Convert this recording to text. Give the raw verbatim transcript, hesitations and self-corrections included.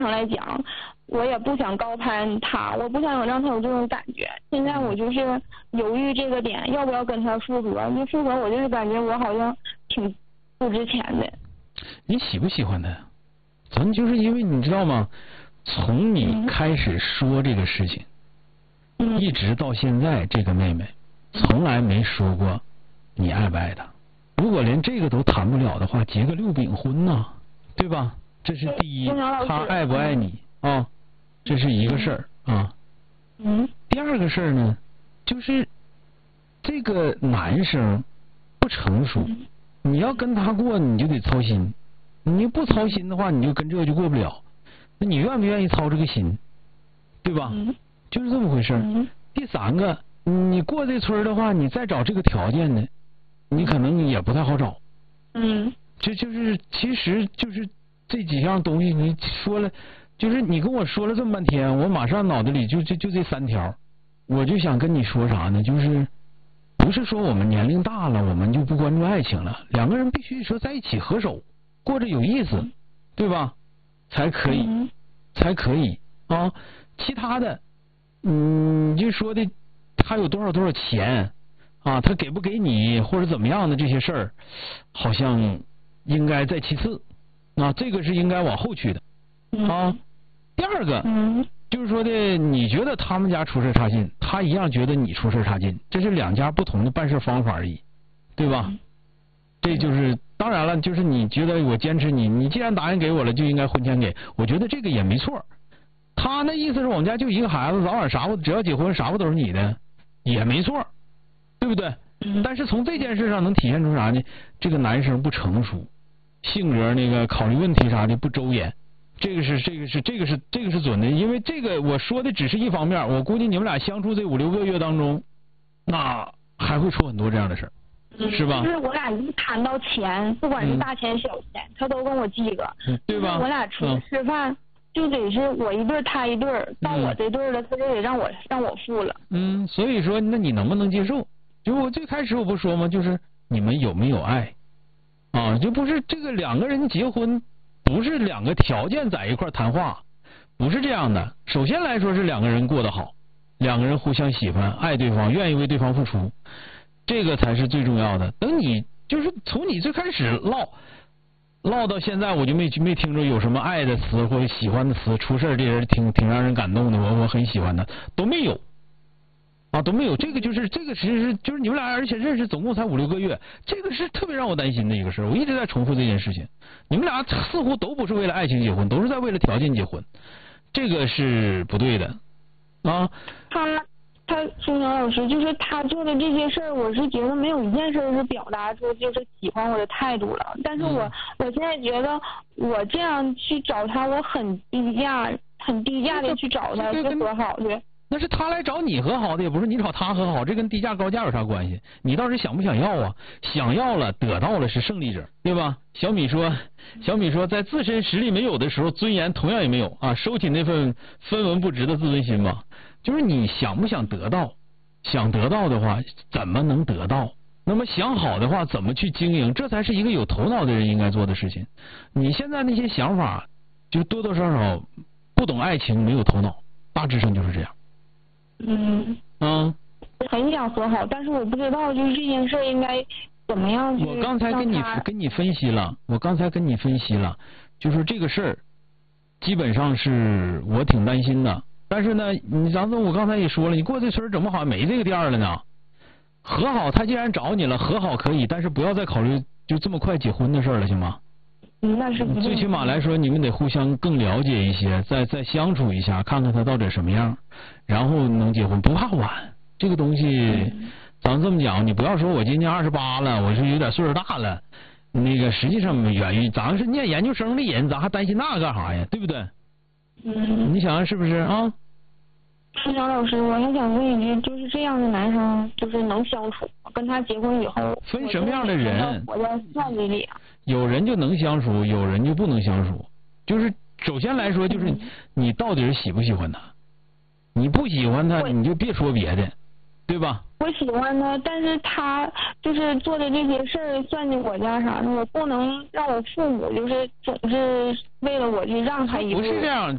上来讲，我也不想高攀他，我不想有让他有这种感觉。现在我就是犹豫这个点，要不要跟他复合？一复合，我就是感觉我好像挺不值钱的。 你喜不喜欢他呀？咱就是因为你知道吗？从你开始说这个事情， 嗯、 一直到现在，这个妹妹从来没说过你爱不爱她。如果连这个都谈不了的话，结个六饼婚呐，对吧？这是第一，他爱不爱你啊？这是一个事儿啊。 嗯。 第二个事儿呢，就是这个男生不成熟，你要跟他过，你就得操心。你不操心的话，你就跟这个就过不了。那你愿不愿意操这个心，对吧？ 嗯、 就是这么回事。 嗯、 第三个，你过这村的话，你再找这个条件的，你可能也不太好找。 嗯。 这就是其实就是这几样东西，你说了，就是你跟我说了这么半天，我马上脑子里就就就这三条，我就想跟你说啥呢？就是不是说我们年龄大了，我们就不关注爱情了，两个人必须说在一起合手，过着有意思，对吧？才可以， 嗯、 才可以啊。其他的，嗯，就说的他有多少多少钱啊，他给不给你或者怎么样的这些事儿，好像应该在其次啊，这个是应该往后去的啊。第二个， 嗯、 就是说的，你觉得他们家出事差劲，他一样觉得你出事差劲，这是两家不同的办事方法而已，对吧？嗯、这就是当然了，就是你觉得我坚持你，你既然答应给我了，就应该婚前给，我觉得这个也没错。他那意思是我们家就一个孩子，早晚啥不只要结婚啥不都是你的，也没错，对不对？ 嗯、 但是从这件事上能体现出啥呢？这个男生不成熟，性格那个考虑问题啥的不周延，这个是这个是这个是这个是准的。因为这个我说的只是一方面，我估计你们俩相处这五六个月当中，那还会出很多这样的事儿。是吧？ 就是我俩一谈到钱，不管是大钱小钱，嗯、他都跟我记个， 对吧？ 我俩出去吃饭，嗯、就得是我一对他一对，到我这对了，他就得让我让我付了。 嗯，所以说，那你能不能接受？就我最开始我不说吗？就是你们有没有爱啊？就不是这个两个人结婚，不是两个条件在一块谈话，不是这样的。首先来说是两个人过得好，两个人互相喜欢，爱对方，愿意为对方付出。这个才是最重要的。等你就是从你最开始唠唠到现在，我就没没听着有什么爱的词或者喜欢的词出事，这人挺挺让人感动的，我我很喜欢的都没有啊，都没有。这个就是这个其实是就是你们俩而且认识总共才五六个月，这个是特别让我担心的一个事。我一直在重复这件事情，你们俩似乎都不是为了爱情结婚，都是在为了条件结婚，这个是不对的啊。 他。他钟晓老师，就是他做的这些事儿，我是觉得没有一件事是表达出就是喜欢我的态度了。但是我、嗯、我现在觉得我这样去找他，我很低价，很低价的去找他是和好的。 那是他来找你和好的，也不是你找他和好，这跟低价高价有啥关系？你倒是想不想要啊？想要了，得到了是胜利者，对吧？小米说，小米说，在自身实力没有的时候，尊严同样也没有啊，收起那份分文不值的自尊心吧。就是你想不想得到，想得到的话，怎么能得到？那么想好的话，怎么去经营？这才是一个有头脑的人应该做的事情。你现在那些想法，就多多少少不懂爱情，没有头脑，大致上就是这样。 嗯。 嗯。 很想和好，但是我不知道就是这件事应该怎么样去。 我刚才跟你跟你分析了，我刚才跟你分析了，就是这个事儿，基本上是我挺担心的。但是呢，你张总，我刚才也说了，你过这村整不好没这个店了呢。和好，他既然找你了，和好可以，但是不要再考虑就这么快结婚的事了，行吗？ 嗯，那是最起码来说，你们得互相更了解一些，再再相处一下，看看他到底什么样，然后能结婚，不怕晚。这个东西，嗯、咱们这么讲，你不要说我今年二十八了，我是有点岁数大了，那个实际上没原因，咱是念研究生的人，咱还担心那干啥呀？对不对？ 嗯。 你想想是不是啊？ 钟晓老师，我还想问一句，就是这样的男生，就是能相处，跟他结婚以后， 分什么样的人？ 活在算计里啊。 有人就能相处，有人就不能相处。就是首先来说，就是你到底是喜不喜欢他？你不喜欢他，你就别说别的，对吧？ 我喜欢他，但是他就是做的这些事儿，算计我家啥的，我不能让我父母就是总是为了我去让他一步。 不是这样。